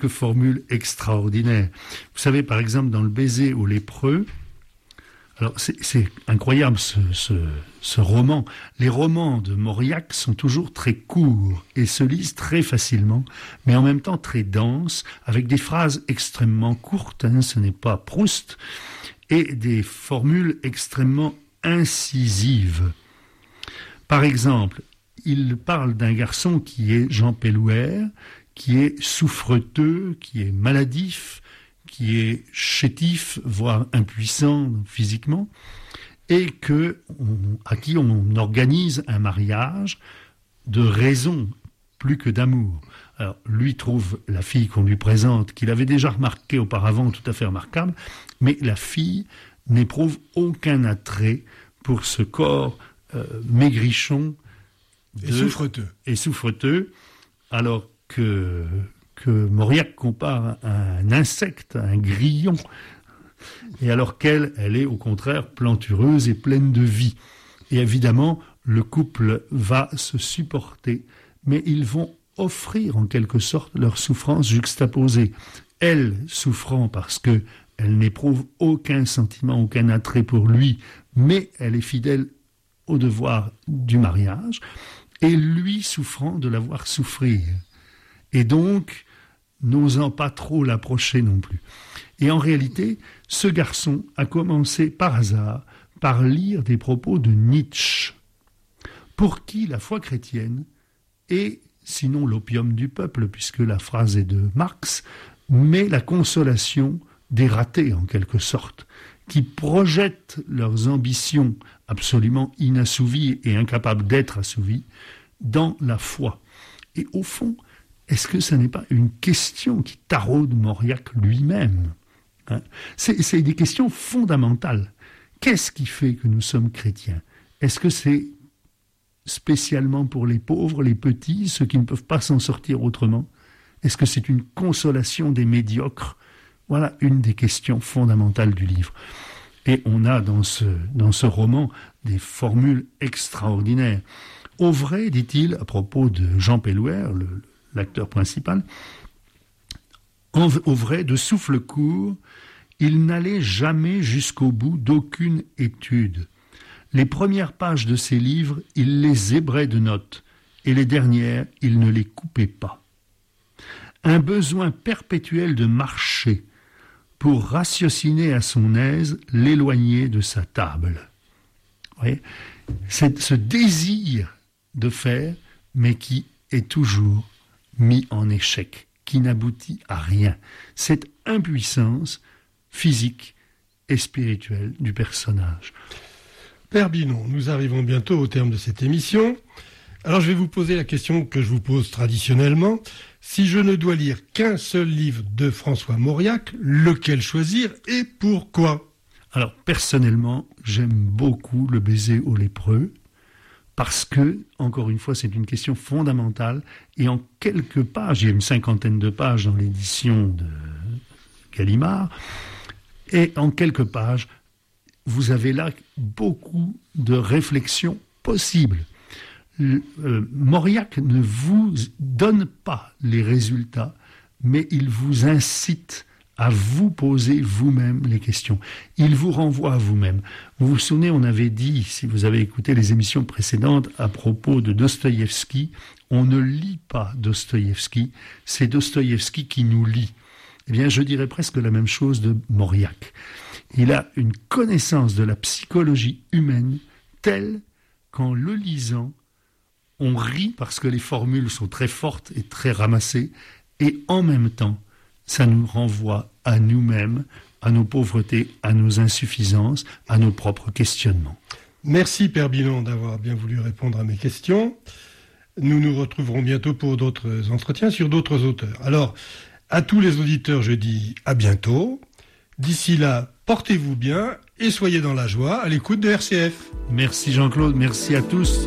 que formule extraordinaire. Vous savez, par exemple, dans Le baiser au lépreux, alors c'est incroyable ce roman. Les romans de Mauriac sont toujours très courts et se lisent très facilement, mais en même temps très denses, avec des phrases extrêmement courtes, ce n'est pas Proust, et des formules extrêmement incisives. Par exemple, il parle d'un garçon qui est Jean Pélouère, qui est souffreteux, qui est maladif, qui est chétif, voire impuissant physiquement, et à qui on organise un mariage de raison plus que d'amour. Alors, lui trouve la fille qu'on lui présente, qu'il avait déjà remarquée auparavant, tout à fait remarquable, mais la fille n'éprouve aucun attrait pour ce corps maigrichon et souffreteux, alors que Mauriac compare à un insecte, à un grillon, et alors qu'elle est au contraire plantureuse et pleine de vie. Et évidemment, le couple va se supporter, mais ils vont offrir en quelque sorte leur souffrance juxtaposée. Elle souffrant parce que elle n'éprouve aucun sentiment, aucun attrait pour lui, mais elle est fidèle au devoir du mariage, et lui souffrant de la voir souffrir. Et donc, n'osant pas trop l'approcher non plus. Et en réalité, ce garçon a commencé par hasard par lire des propos de Nietzsche, pour qui la foi chrétienne est, sinon l'opium du peuple, puisque la phrase est de Marx, mais la consolation des ratés en quelque sorte, qui projettent leurs ambitions absolument inassouvies et incapables d'être assouvies dans la foi. Et au fond, est-ce que ce n'est pas une question qui taraude Mauriac lui-même ? C'est des questions fondamentales. Qu'est-ce qui fait que nous sommes chrétiens ? Est-ce que c'est spécialement pour les pauvres, les petits, ceux qui ne peuvent pas s'en sortir autrement ? Est-ce que c'est une consolation des médiocres ? Voilà une des questions fondamentales du livre. Et on a dans ce roman des formules extraordinaires. Auvray, dit-il, à propos de Jean Pélouère, l'acteur principal, Auvray, de souffle court, il n'allait jamais jusqu'au bout d'aucune étude. Les premières pages de ses livres, il les zébrait de notes, et les dernières, il ne les coupait pas. Un besoin perpétuel de marcher pour ratiociner à son aise l'éloigner de sa table. Vous voyez, c'est ce désir de faire, mais qui est toujours mis en échec, qui n'aboutit à rien. Cette impuissance physique et spirituelle du personnage. Père Binon, nous arrivons bientôt au terme de cette émission. Alors je vais vous poser la question que je vous pose traditionnellement. Si je ne dois lire qu'un seul livre de François Mauriac, lequel choisir et pourquoi ? Alors personnellement, j'aime beaucoup Le baiser au lépreux, parce que, encore une fois, c'est une question fondamentale, et en quelques pages, il y a une 50aine de pages dans l'édition de Gallimard, et en quelques pages, vous avez là beaucoup de réflexions possibles. Mauriac ne vous donne pas les résultats, mais il vous incite à vous poser vous-même les questions. Il vous renvoie à vous-même. Vous vous souvenez, on avait dit, si vous avez écouté les émissions précédentes, à propos de Dostoïevski, on ne lit pas Dostoïevski, c'est Dostoïevski qui nous lit. Eh bien, je dirais presque la même chose de Mauriac. Il a une connaissance de la psychologie humaine telle qu'en le lisant, on rit parce que les formules sont très fortes et très ramassées, et en même temps, ça nous renvoie à nous-mêmes, à nos pauvretés, à nos insuffisances, à nos propres questionnements. Merci Père Binon d'avoir bien voulu répondre à mes questions. Nous nous retrouverons bientôt pour d'autres entretiens sur d'autres auteurs. Alors, à tous les auditeurs, je dis à bientôt. D'ici là, portez-vous bien et soyez dans la joie à l'écoute de RCF. Merci Jean-Claude, merci à tous.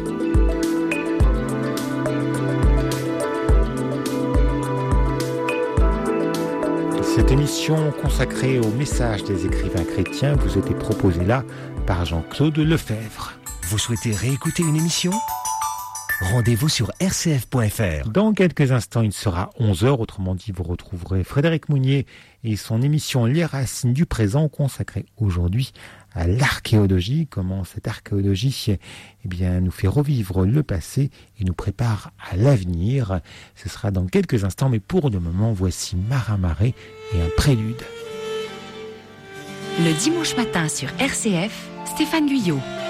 Cette émission consacrée au message des écrivains chrétiens vous était proposée là par Jean-Claude Lefebvre. Vous souhaitez réécouter une émission ? Rendez-vous sur rcf.fr. Dans quelques instants, il sera 11h. Autrement dit, vous retrouverez Frédéric Mounier et son émission Les Racines du Présent, consacrée aujourd'hui à l'archéologie. Comment cette archéologie nous fait revivre le passé et nous prépare à l'avenir. Ce sera dans quelques instants, mais pour le moment, voici Marin Marais et un prélude. Le dimanche matin sur RCF, Stéphane Guyot.